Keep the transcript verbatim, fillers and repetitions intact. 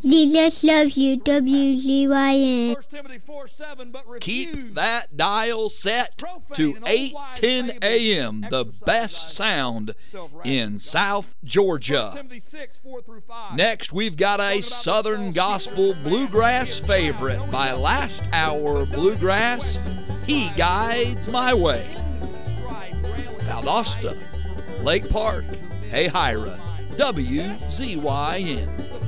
Jesus loves you, W Z Y N. Keep that dial set to eight ten a m, the best sound in South Georgia. Next, we've got a Southern Gospel Bluegrass favorite by Last Hour Bluegrass, He Guides My Way. Valdosta, Lake Park, Hayhira, W Z Y N.